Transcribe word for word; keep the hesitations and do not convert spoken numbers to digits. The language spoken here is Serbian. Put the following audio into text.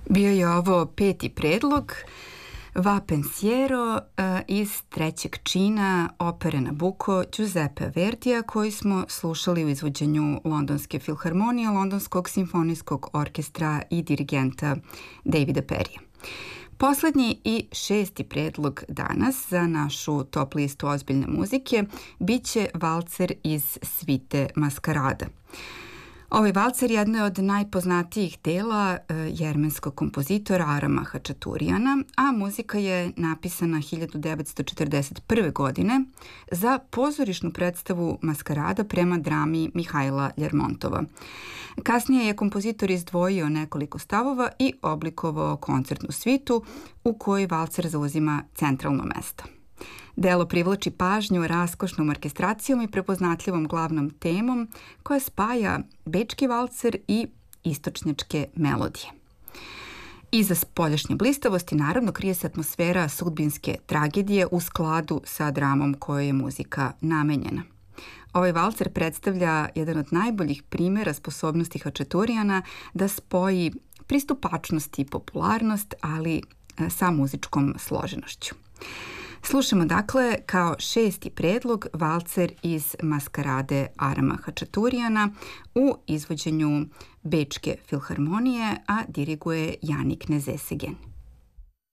Bio je ovo peti predlog Va Pensiero iz trećeg čina opere Nabucco Giuseppe Verdija koji smo slušali u izvođenju Londonske filharmonije, Londonskog simfonijskog orkestra i dirigenta Davida Perrya. Poslednji i šesti predlog danas za našu top listu ozbiljne muzike biće valcer iz svite Maskarada. Ovaj valcer jedno je od najpoznatijih dela jermenskog kompozitora Arama Hačaturijana, a muzika je napisana hiljadu devetsto četrdeset prve. godine za pozorišnu predstavu Maskarada prema drami Mihajla Ljermontova. Kasnije je kompozitor izdvojio nekoliko stavova i oblikovao koncertnu svitu u kojoj valcer zauzima centralno mesto. Delo privlači pažnju raskošnom orkestracijom i prepoznatljivom glavnom temom koja spaja bečki valcer i istočnjačke melodije. Iza spoljašnje blistavosti naravno krije se atmosfera sudbinske tragedije u skladu sa dramom kojoj je muzika namenjena. Ovaj valcer predstavlja jedan od najboljih primjera sposobnosti Hačaturijana da spoji pristupačnost i popularnost, ali sa muzičkom složenošću. Slušamo dakle kao šesti predlog valcer iz Maskarade Arama Hačaturijana u izvođenju Bečke filharmonije, a diriguje Janik Nezesegen.